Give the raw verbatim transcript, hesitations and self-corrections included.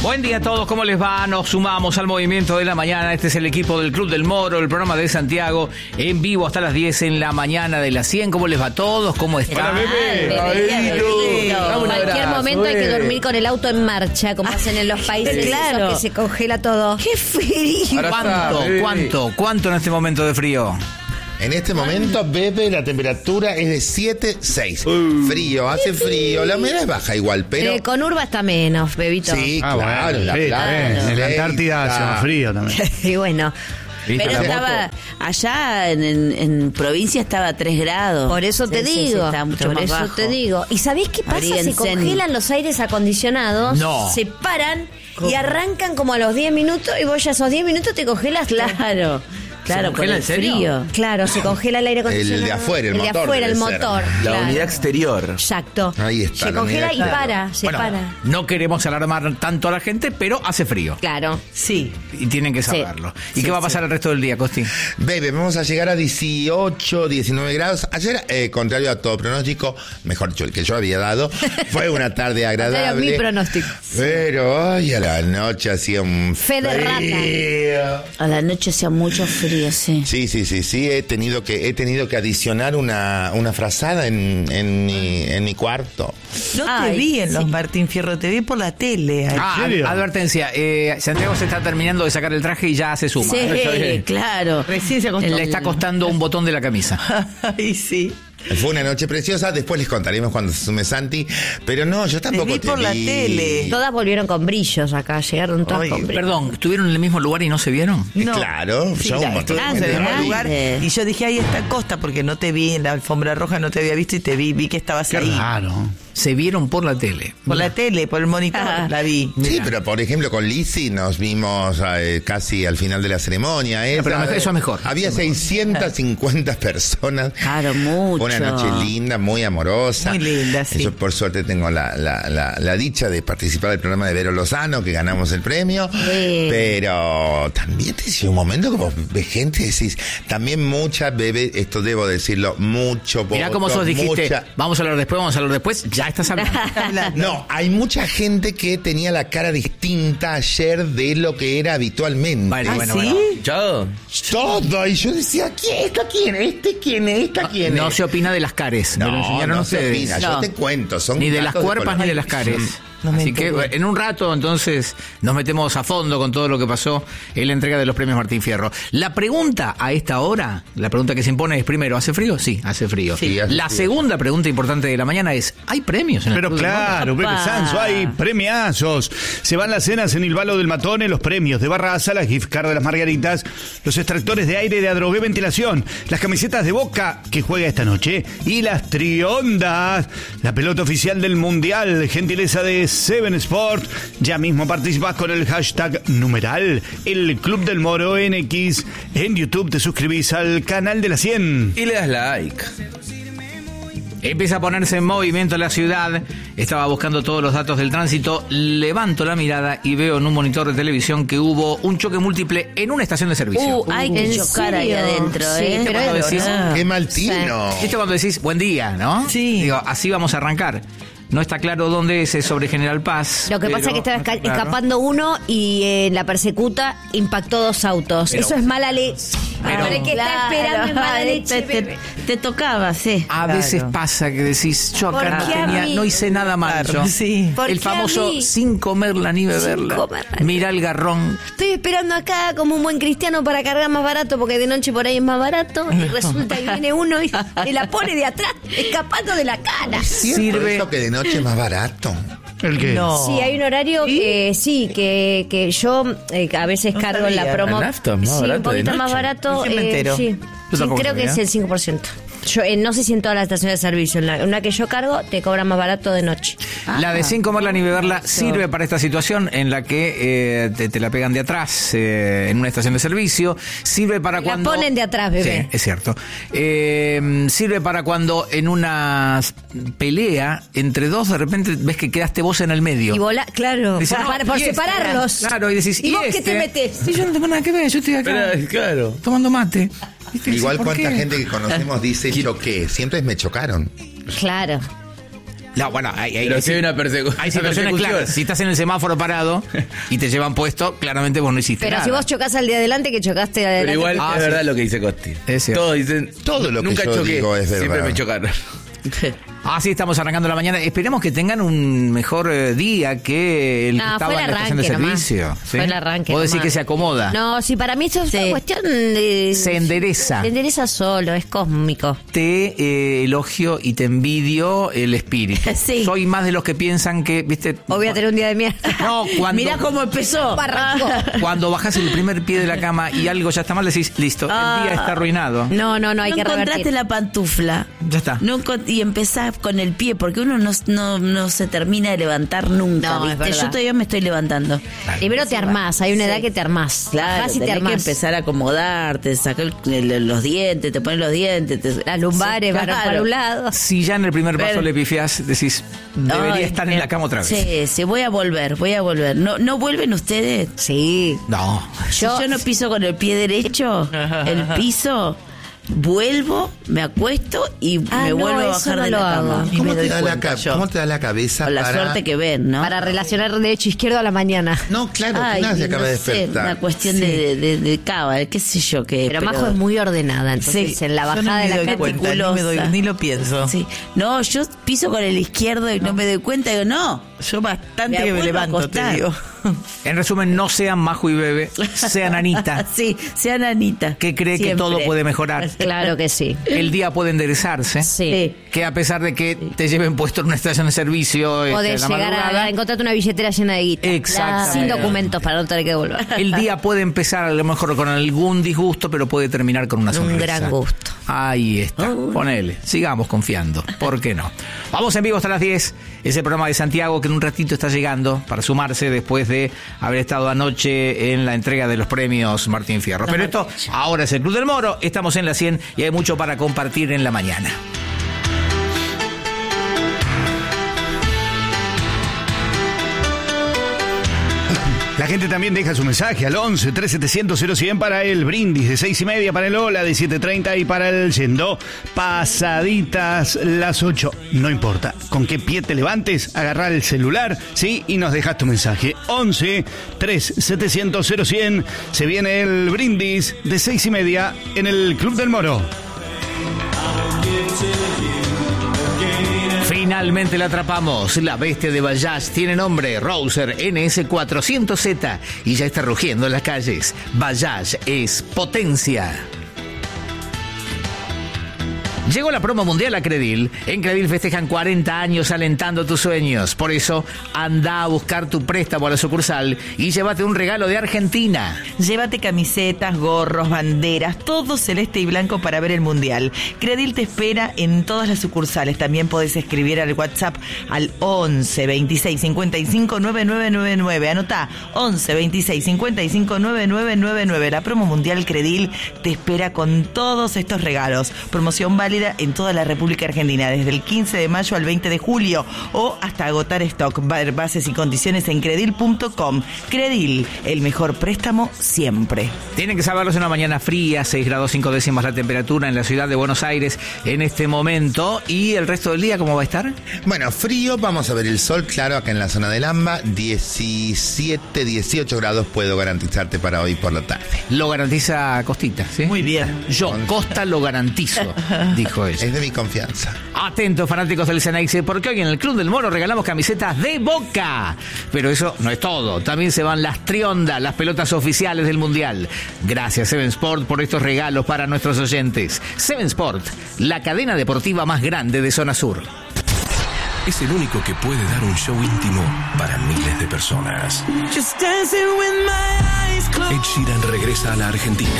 Buen día a todos, ¿cómo les va? Nos sumamos al movimiento de la mañana. Este es el equipo del Club del Moro, el programa de Santiago, en vivo hasta las diez en la mañana de las cien. ¿Cómo les va a todos? ¿Cómo están? Hola, bebé. Ah, bebé, bebé. En Cualquier abrazo, momento hay que bebé. dormir con el auto en marcha, como hacen en los países Claro. esos que se congela todo. ¡Qué frío! Ahora está, ¿Cuánto? bebé. ¿Cuánto? ¿Cuánto en este momento de frío? En este momento, Bebe, la temperatura es de siete seis. Frío, hace frío. La humedad es baja igual, pero... Eh, con Urba está menos, bebito. Sí, Ah, claro, bueno, la sí, playa. está bien. En la Antártida está- hace más frío también. Y bueno, ¿Viste Pero la estaba moto? allá en, en, en provincia estaba a tres grados. por eso te Sí, sí, sí, digo. estaba mucho por más eso bajo. te digo. ¿Y sabés qué pasa? Se Abríguense. congelan los aires acondicionados, No. se paran y arrancan como a los diez minutos y vos ya esos diez minutos te congelas. Claro, claro, por congela el en serio? frío. Claro, se congela el aire El acondicionado. de afuera, el de motor afuera, el debe ser. motor. La claro. unidad exterior. Exacto. Ahí está, Se la congela unidad y exterior. para, se Bueno, para. no queremos alarmar tanto a la gente, pero hace frío. Claro. Sí. Y tienen que Sí. saberlo. ¿Y Sí, qué va a sí. pasar el resto del día, Costi? Bebe, vamos a llegar a dieciocho, diecinueve grados. Ayer, eh, contrario a todo pronóstico, mejor dicho, el que yo había dado, fue una tarde agradable. Era mi pronóstico. Pero hoy a la noche hacía un Fe de rata. frío. A la noche hacía mucho frío, sí. Sí, sí, sí, sí, he tenido que, he tenido que adicionar una, una frazada en, en, mi, en mi cuarto. No te Ay, vi en los sí. Martín Fierro, te vi por la tele. Ah, serio? advertencia. Eh, Santiago se está terminando de sacar el traje y ya se suma. Sí, claro. Recién se acostó. Le está costando un botón de la camisa. Ay, sí. Fue una noche preciosa, después les contaremos cuando se sume Santi, pero no, yo tampoco vi te por la vi. tele. Todas volvieron con brillos acá, llegaron todas Ay, con brillos. Perdón, ¿estuvieron en el mismo lugar y no se vieron? Eh, Claro, Sí, yo un ya, montón de estuvimos gente en el no mismo vi. lugar. Y yo dije, ahí está Costa, porque no te vi en la alfombra roja, no te había visto y te vi, vi que estabas Qué ahí. raro. Se vieron por la tele. Por la tele, por el monitor, Ah. la vi. Sí, pero por ejemplo con Lizzy nos vimos eh, casi al final de la ceremonia. Esa, pero mejor- eso es mejor. Había seiscientas cincuenta personas. Claro, mucho. Una noche linda, muy amorosa. Muy linda, sí. Yo por suerte tengo la, la, la, la dicha de participar del programa de Vero Lozano, que ganamos el premio. Sí. Pero también te decía un momento como ves gente y decís, también mucha bebé, esto debo decirlo, mucho Mirá voto, cómo sos dijiste, mucha- vamos a hablar después, vamos a hablar después, ya estás hablando. No, hay mucha gente que tenía la cara distinta ayer de lo que era habitualmente. Bueno, ¿Ah, bueno, sí? bueno. Yo. Todo, y yo decía, ¿quién? ¿Esta quién? ¿Este quién es? ¿Esta quién es? No se opina de las cares, me lo No, enseñaron no se ustedes. opina, yo No. te cuento, son Ni de las datos cuerpas ni de las color. cares. No me Así que enteré. en un rato entonces nos metemos a fondo con todo lo que pasó en la entrega de los premios Martín Fierro. La pregunta a esta hora, la pregunta que se impone es primero, ¿hace frío? Sí, hace frío. Sí, hace la frío. segunda pregunta importante de la mañana es, ¿hay premios en el Pero Club del Moro? claro, Pepe Opa. Sanso, hay premiazos. Se van las cenas en el Balo del Matone, los premios de Barraza, la gift card de las Margaritas, los extractores de aire de Adrogué Ventilación, las camisetas de Boca que juega esta noche y las triondas, la pelota oficial del Mundial, gentileza de Seven Sport. Ya mismo participás con el hashtag numeral, el Club del Moro en X. En YouTube te suscribís al canal de la cien. Y le das like. Empieza a ponerse en movimiento la ciudad. Estaba buscando todos los datos del tránsito. Levanto la mirada y veo en un monitor de televisión que hubo un choque múltiple en una estación de servicio. Uh, hay que ¿En chocar ahí serio? adentro, Sí, ¿eh? pero Cuando es decís, verdad. Qué mal tino. ¿Viste cuando decís buen día, no? Sí. Digo, así vamos a arrancar. No está claro dónde es, es sobre General Paz. Lo que pero pasa es que estaba no está esca- claro. escapando uno y eh, la persecuta impactó dos autos. Pero- Eso es mala leche. Pero- Pero, que está esperando es mala Ay, leche. te, te, te tocaba, sí. A Claro. veces pasa que decís, yo acá ¿Por no qué a tenía, mí? no hice nada mal. Claro, yo. sí. ¿Por El qué a famoso mí? sin comerla ni beberla. comerla. Mirá el garrón. Estoy esperando acá como un buen cristiano para cargar más barato porque de noche por ahí es más barato y resulta que viene uno y, y la pone de atrás escapando de la cara. ¿Cierto Sirve- eso que de noche es más barato? ¿El qué? No. Sí, hay un horario que sí, que, que yo eh, a veces No cargo en la sabía. promo. ¿El nafta es más sí, barato un poquito de más noche? barato. Recién me eh, entero. sí, Yo Sí, tampoco creo que sabía. es el cinco por ciento. Yo, eh, no sé si en todas las estaciones de servicio, en la, en una que yo cargo te cobra más barato de noche. La de sin comerla ni beberla sirve para esta situación en la que eh, te, te la pegan de atrás eh, en una estación de servicio. Sirve para La cuando... ponen de atrás, bebé. Sí, es cierto. Eh, sirve para cuando en una pelea entre dos de repente ves que quedaste vos en el medio. Y bola, claro, Dice, por, no, para- por y este, separarlos. claro, y decís, ¿Y, ¿y vos qué este? te metes? Sí, yo no tengo nada que ver, yo estoy acá Pero, claro. tomando mate. ¿Viste? Igual ¿Por cuánta qué? gente que conocemos dice choqué. Siempre es me chocaron. Claro. No, bueno, hay, hay, Pero hay, si hay una persegu- hay situaciones persecución. claras. Si estás en el semáforo parado y te llevan puesto, claramente vos no hiciste Pero nada. si vos chocás al de adelante, que chocaste adelante. Pero igual Ah, es sí. verdad lo que dice Costi. Es cierto. Todos dicen, Todo lo que nunca yo choqué, digo es siempre verdad. me chocaron. Así estamos arrancando la mañana. Esperemos que tengan un mejor eh, día que el que No, estaba fue en el la estación de arranque nomás. servicio. ¿sí? Fue el arranque Vos decís nomás. que se acomoda. No, sí, para mí esto es Sí. una cuestión de... Se endereza. Se endereza solo, es cósmico. Te eh, elogio y te envidio el espíritu. Sí. Soy más de los que piensan que, viste... Hoy voy a tener un día de mierda. No, cuando, Mirá cómo empezó. Arrancó. cuando bajás el primer pie de la cama y algo ya está mal, decís, listo, el día está arruinado. No, no, no, hay no que encontraste revertir. la pantufla. Ya está. No encont- y empezás con el pie, porque uno no, no, no se termina de levantar nunca, No, es ¿viste? verdad. Yo todavía me estoy levantando. Primero te armás, hay una Sí. edad que te armás. Claro, Bajás y te tenés que armás. empezar a acomodarte, sacar el- el- los dientes, te pones los dientes. Te, Las lumbares van claro. para un lado. Si ya en el primer paso Pero- le pifiás, decís, debería Ay, estar en la cama otra vez. Sí, sí, voy a volver, voy a volver. ¿No, no vuelven ustedes? Sí. No. Si yo no piso con el pie derecho, el piso, vuelvo, me acuesto y Ah, me no, vuelvo a eso bajar no de lo la cama. hago. Y ¿Cómo me te, doy da la cuenta ca- yo. ¿Cómo te da la cabeza Con la para...? suerte que ven, ¿no? Para relacionar derecho e izquierdo a la mañana. No, claro, Ay, que nadie se no acaba de sé, despertar. una cuestión Sí. de, de, de cava, qué sé yo qué. Pero, Majo es muy ordenada, entonces Sí, en la Yo no bajada me de la doy cama. cuenta, ni, me doy- ni lo pienso. Sí. No, yo piso con el izquierdo y no, me doy cuenta, digo, no. Yo bastante Me que me vuelvo a levanto, te acostar. digo. En resumen, no sean Majo y Bebe, sean Anita, Sí, sean Anita. que cree que Siempre. todo puede mejorar. Claro que sí. El día puede enderezarse. Sí. Que a pesar de que te lleven puesto en una estación de servicio este, Podés en la llegar madrugada, a encontrarte una billetera llena de guita. Exactamente. Sin documentos para no tener que volver. el día puede empezar a lo mejor con algún disgusto, pero puede terminar con una Un sonrisa. gran gusto. Ahí está. Ponele. Sigamos confiando. ¿Por qué no? Vamos en vivo hasta las diez. Ese programa de Santiago que en un ratito está llegando para sumarse después de haber estado anoche en la entrega de los premios Martín Fierro. Pero esto ahora es el Club del Moro. Estamos en la cien y hay mucho para compartir en la mañana. La gente también deja su mensaje al once, tres setecientos, cero cien para el brindis, de seis y media para el hola, de siete treinta y para el yendo pasaditas las ocho. No importa con qué pie te levantes, agarrar el celular, sí, y nos dejas tu mensaje. once, tres setecientos, cero cien. Se viene el brindis de seis y media en el Club del Moro. Finalmente la atrapamos. La bestia de Bajaj tiene nombre, Rouser N S cuatrocientos Z, y ya está rugiendo en las calles. Bajaj es potencia. Llegó la promo mundial a Credil. En Credil festejan cuarenta años alentando tus sueños. Por eso, anda a buscar tu préstamo a la sucursal y llévate un regalo de Argentina. Llévate camisetas, gorros, banderas, todo celeste y blanco para ver el Mundial. Credil te espera en todas las sucursales. También podés escribir al WhatsApp al once, veintiséis, cincuenta y cinco, noventa y nueve noventa y nueve. Anotá, once, veintiséis, cincuenta y cinco, noventa y nueve noventa y nueve. La promo mundial Credil te espera con todos estos regalos. Promoción válida en toda la República Argentina desde el quince de mayo al veinte de julio o hasta agotar stock. Ver bases y condiciones en credil punto com. Credil, el mejor préstamo siempre. Tienen que saberlos en una mañana fría, seis grados cinco décimas la temperatura en la ciudad de Buenos Aires en este momento. ¿Y el resto del día cómo va a estar? Bueno, frío, vamos a ver el sol, claro, acá en la zona del AMBA, diecisiete, dieciocho grados puedo garantizarte para hoy por la tarde. Lo garantiza Costita, ¿sí? Muy bien. Yo, Costa, lo garantizo, dijo ella. Es de mi confianza. Atentos, fanáticos del Ceneice, porque hoy en el Club del Moro regalamos camisetas de Boca. Pero eso no es todo. También se van las triondas, las pelotas oficiales del Mundial. Gracias, Seven Sport, por estos regalos para nuestros oyentes. Seven Sport, la cadena deportiva más grande de Zona Sur. Es el único que puede dar un show íntimo para miles de personas. Ed Sheeran regresa a la Argentina